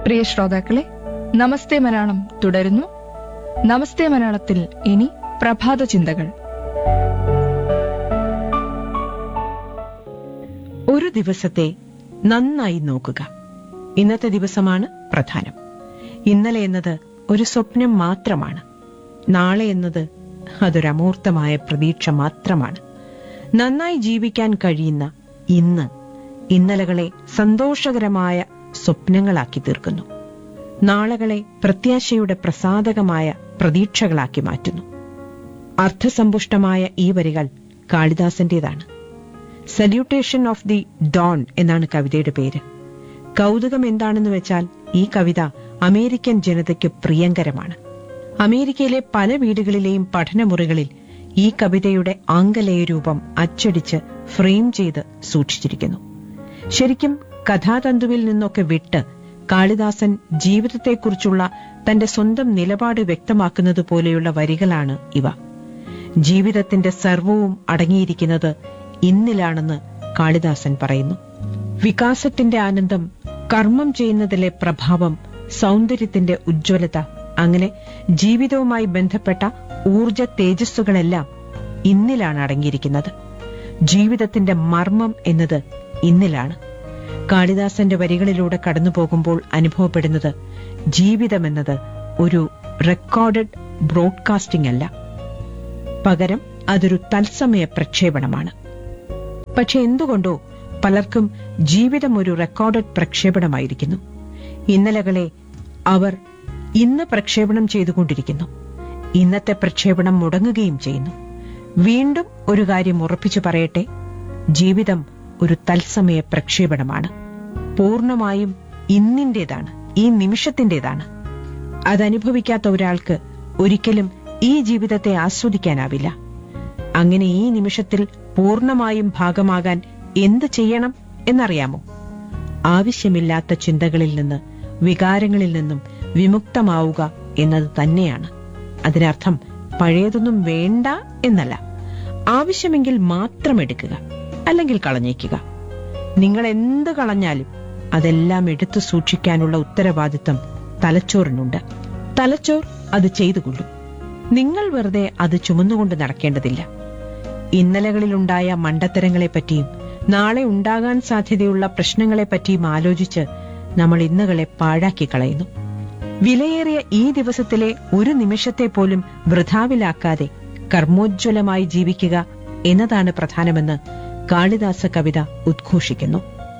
പ്രിയ ശ്രോതാക്കളെ, നമസ്തേ മലയാളം തുടരുന്നു. നമസ്തേ മലയാളത്തിൽ ഇനി പ്രഭാത ചിന്തകൾ. ഒരു ദിവസത്തെ നന്നായി നോക്കുക. ഇന്നത്തെ ദിവസമാണ് പ്രധാനം. ഇന്നലെ എന്നത് ഒരു സ്വപ്നം മാത്രമാണ്. നാളെ എന്നത് അതൊരമൂർത്തമായ പ്രതീക്ഷ മാത്രമാണ്. നന്നായി ജീവിക്കാൻ കഴിയുന്ന ഇന്ന് ഇന്നലകളെ സന്തോഷകരമായ സ്വപ്നങ്ങളാക്കി തീർക്കുന്നു. നാളകളെ പ്രത്യാശയുടെ പ്രസാദകമായ പ്രതീക്ഷകളാക്കി മാറ്റുന്നു. അർത്ഥസമ്പുഷ്ടമായ ഈ വരികൾ കാളിദാസന്റേതാണ്. സല്യൂട്ടേഷൻ ഓഫ് ദി ഡോൺ എന്നാണ് കവിതയുടെ പേര്. കൗതുകം എന്താണെന്ന് വെച്ചാൽ ഈ കവിത അമേരിക്കൻ ജനതയ്ക്ക് പ്രിയങ്കരമാണ്. അമേരിക്കയിലെ പല വീടുകളിലെയും പഠനമുറികളിൽ ഈ കവിതയുടെ ആംഗലേയ രൂപം അച്ചടിച്ച് ഫ്രെയിം ചെയ്ത് സൂക്ഷിച്ചിരിക്കുന്നു. ശരിക്കും കഥാതന്തുവിൽ നിന്നൊക്കെ വിട്ട് കാളിദാസൻ ജീവിതത്തെക്കുറിച്ചുള്ള തന്റെ സ്വന്തം നിലപാട് വ്യക്തമാക്കുന്നത് പോലെയുള്ള വരികളാണ് ഇവ. ജീവിതത്തിന്റെ സർവവും അടങ്ങിയിരിക്കുന്നത് ഇന്നിലാണെന്ന് കാളിദാസൻ പറയുന്നു. വികാസത്തിന്റെ ആനന്ദം, കർമ്മം ചെയ്യുന്നതിലെ പ്രഭാവം, സൗന്ദര്യത്തിന്റെ ഉജ്ജ്വലത, അങ്ങനെ ജീവിതവുമായി ബന്ധപ്പെട്ട ഊർജ തേജസ്സുകളെല്ലാം ഇന്നിലാണ് അടങ്ങിയിരിക്കുന്നത്. ജീവിതത്തിന്റെ മർമ്മം എന്നത് ഇന്നിലാണ്. കാളിദാസന്റെ വരികളിലൂടെ കടന്നുപോകുമ്പോൾ അനുഭവപ്പെടുന്നത് ജീവിതമെന്നത് ഒരു റെക്കോർഡഡ് ബ്രോഡ്കാസ്റ്റിംഗ് അല്ല, പകരം അതൊരു തത്സമയ പ്രക്ഷേപണമാണ്. പക്ഷെ എന്തുകൊണ്ടോ പലർക്കും ജീവിതം ഒരു റെക്കോർഡഡ് പ്രക്ഷേപണമായിരിക്കുന്നു. ഇന്നലകളെ അവർ ഇന്ന് പ്രക്ഷേപണം ചെയ്തുകൊണ്ടിരിക്കുന്നു. ഇന്നത്തെ പ്രക്ഷേപണം മുടങ്ങുകയും ചെയ്യുന്നു. വീണ്ടും ഒരു കാര്യം ഉറപ്പിച്ചു പറയട്ടെ, ജീവിതം ഒരു തത്സമയ പ്രക്ഷേപണമാണ്. പൂർണ്ണമായും ഇന്നിന്റേതാണ്, ഈ നിമിഷത്തിന്റേതാണ്. അതനുഭവിക്കാത്ത ഒരാൾക്ക് ഒരിക്കലും ഈ ജീവിതത്തെ ആസ്വദിക്കാനാവില്ല. അങ്ങനെ ഈ നിമിഷത്തിൽ പൂർണ്ണമായും ഭാഗമാകാൻ എന്ത് ചെയ്യണം എന്നറിയാമോ? ആവശ്യമില്ലാത്ത ചിന്തകളിൽ നിന്ന്, വികാരങ്ങളിൽ നിന്നും വിമുക്തമാവുക എന്നത് തന്നെയാണ്. അതിനർത്ഥം പഴയതൊന്നും വേണ്ട എന്നല്ല, ആവശ്യമെങ്കിൽ മാത്രം എടുക്കുക, അല്ലെങ്കിൽ കളഞ്ഞേക്കുക. നിങ്ങൾ എന്ത് കളഞ്ഞാലും അതെല്ലാം എടുത്തു സൂക്ഷിക്കാനുള്ള ഉത്തരവാദിത്തം തലച്ചോറിനുണ്ട്. തലച്ചോർ അത് ചെയ്തുകൊള്ളും. നിങ്ങൾ വെറുതെ അത് ചുമന്നുകൊണ്ട് നടക്കേണ്ടതില്ല. ഇന്നലകളിലുണ്ടായ മണ്ടത്തരങ്ങളെപ്പറ്റിയും നാളെ ഉണ്ടാകാൻ സാധ്യതയുള്ള പ്രശ്നങ്ങളെപ്പറ്റിയും ആലോചിച്ച് നമ്മൾ ഇന്നുകളെ പാഴാക്കി കളയുന്നു. വിലയേറിയ ഈ ദിവസത്തിലെ ഒരു നിമിഷത്തെ പോലും വൃഥാവിലാക്കാതെ കർമ്മോജ്വലമായി ജീവിക്കുക എന്നതാണ് പ്രധാനമെന്ന് കാളിദാസ കവിത ഉദ്ഘോഷിക്കുന്നു.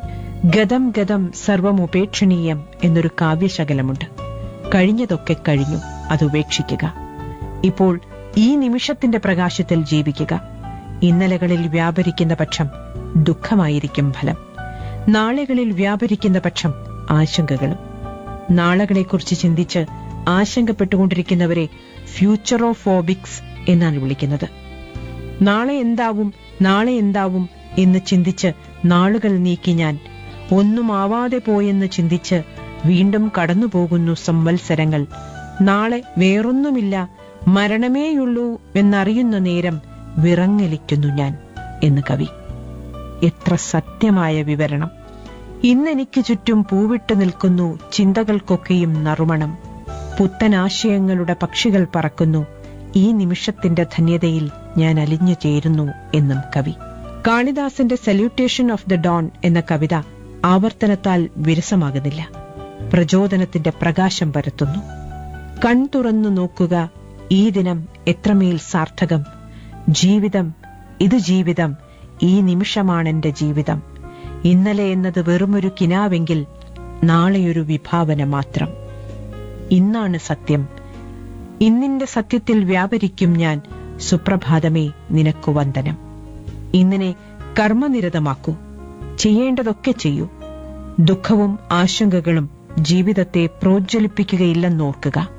ഗതം ഗതം സർവമുപേക്ഷണീയം എന്നൊരു കാവ്യശകലമുണ്ട്. കഴിഞ്ഞതൊക്കെ കഴിഞ്ഞു, അതുപേക്ഷിക്കുക. ഇപ്പോൾ ഈ നിമിഷത്തിന്റെ പ്രകാശത്തിൽ ജീവിക്കുക. ഇന്നലകളിൽ വ്യാപരിക്കുന്ന പക്ഷം ദുഃഖമായിരിക്കും ഫലം. നാളുകളിൽ വ്യാപരിക്കുന്ന പക്ഷം ആശങ്കകളും. നാളകളെക്കുറിച്ച് ചിന്തിച്ച് ആശങ്കപ്പെട്ടുകൊണ്ടിരിക്കുന്നവരെ ഫ്യൂച്ചറോഫോബിക്സ് എന്നാണ് വിളിക്കുന്നത്. നാളെ എന്താവും, നാളെ എന്താവും എന്ന് ചിന്തിച്ച് നാളുകൾ നീക്കി ഞാൻ ഒന്നും ആവാതെ പോയെന്ന് ചിന്തിച്ച് വീണ്ടും കടന്നുപോകുന്നു സംവത്സരങ്ങൾ. നാളെ വേറൊന്നുമില്ല, മരണമേയുള്ളൂ എന്നറിയുന്ന നേരം വിറങ്ങലിക്കുന്നു ഞാൻ എന്ന് കവി. എത്ര സത്യമായ വിവരണം! ഇന്നെനിക്ക് ചുറ്റും പൂവിട്ട് നിൽക്കുന്നു ചിന്തകൾക്കൊക്കെയും നറുമണം. പുത്തനാശയങ്ങളുടെ പക്ഷികൾ പറക്കുന്നു, ഈ നിമിഷത്തിന്റെ ധന്യതയിൽ ഞാൻ അലിഞ്ഞു ചേരുന്നു എന്നും കവി. കാളിദാസന്റെ സല്യൂട്ടേഷൻ ഓഫ് ദ ഡോൺ എന്ന കവിത ആവർത്തനത്താൽ വിരസമാകുന്നില്ല. പ്രചോദനത്തിന്റെ പ്രകാശം പരത്തുന്നു. കൺതുറന്നു നോക്കുക, ഈ ദിനം എത്രമേൽ സാർത്ഥകം. ജീവിതം, ഇത് ജീവിതം, ഈ നിമിഷമാണെന്റെ ജീവിതം. ഇന്നലെ എന്നത് വെറുമൊരു കിനാവെങ്കിൽ നാളെയൊരു വിഭാവന മാത്രം. ഇന്നാണ് സത്യം. ഇന്നിന്റെ സത്യത്തിൽ വ്യാപരിക്കും ഞാൻ. സുപ്രഭാതമേ നിനക്കു വന്ദനം. ഇന്നിനെ കർമ്മനിരതമാക്കൂ. ചെയ്യേണ്ടതൊക്കെ ചെയ്യൂ. ദുഃഖവും ആശങ്കകളും ജീവിതത്തെ പ്രോജ്വലിപ്പിക്കുകയില്ലെന്നോർക്കുക.